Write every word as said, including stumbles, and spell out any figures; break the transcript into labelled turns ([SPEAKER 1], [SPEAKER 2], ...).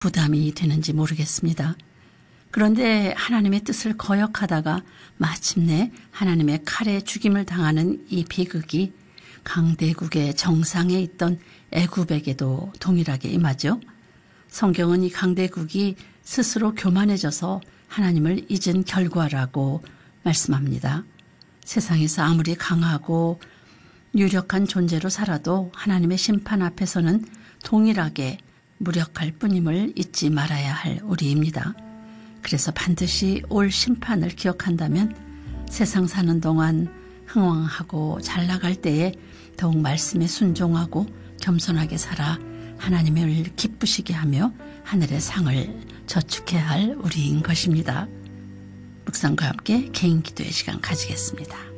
[SPEAKER 1] 부담이 되는지 모르겠습니다. 그런데 하나님의 뜻을 거역하다가 마침내 하나님의 칼에 죽임을 당하는 이 비극이 강대국의 정상에 있던 애굽에게도 동일하게 임하죠. 성경은 이 강대국이 스스로 교만해져서 하나님을 잊은 결과라고 말씀합니다. 세상에서 아무리 강하고 유력한 존재로 살아도 하나님의 심판 앞에서는 동일하게 무력할 뿐임을 잊지 말아야 할 우리입니다. 그래서 반드시 올 심판을 기억한다면 세상 사는 동안 흥왕하고 잘 나갈 때에 더욱 말씀에 순종하고 겸손하게 살아 하나님을 기쁘시게 하며 하늘의 상을 저축해야 할 우리인 것입니다. 묵상과 함께 개인 기도의 시간 가지겠습니다.